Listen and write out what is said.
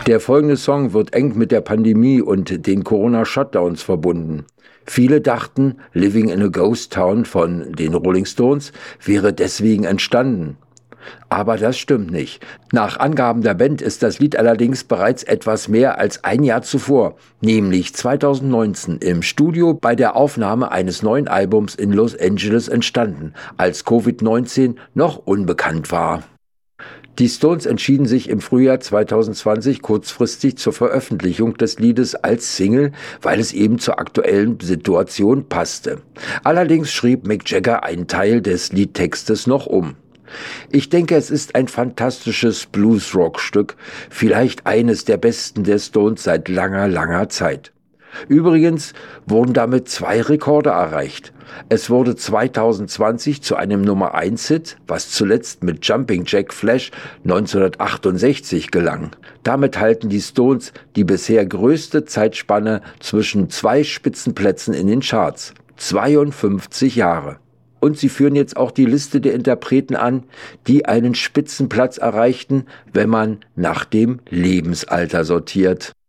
Der folgende Song wird eng mit der Pandemie und den Corona-Shutdowns verbunden. Viele dachten, Living in a Ghost Town von den Rolling Stones wäre deswegen entstanden. Aber das stimmt nicht. Nach Angaben der Band ist das Lied allerdings bereits etwas mehr als ein Jahr zuvor, nämlich 2019 im Studio bei der Aufnahme eines neuen Albums in Los Angeles entstanden, als Covid-19 noch unbekannt war. Die Stones entschieden sich im Frühjahr 2020 kurzfristig zur Veröffentlichung des Liedes als Single, weil es eben zur aktuellen Situation passte. Allerdings schrieb Mick Jagger einen Teil des Liedtextes noch um. Ich denke, es ist ein fantastisches Blues-Rock-Stück, vielleicht eines der besten der Stones seit langer, langer Zeit. Übrigens wurden damit 2 Rekorde erreicht. Es wurde 2020 zu einem Nummer-1-Hit, was zuletzt mit Jumping Jack Flash 1968 gelang. Damit halten die Stones die bisher größte Zeitspanne zwischen 2 Spitzenplätzen in den Charts, 52 Jahre. Und sie führen jetzt auch die Liste der Interpreten an, die einen Spitzenplatz erreichten, wenn man nach dem Lebensalter sortiert.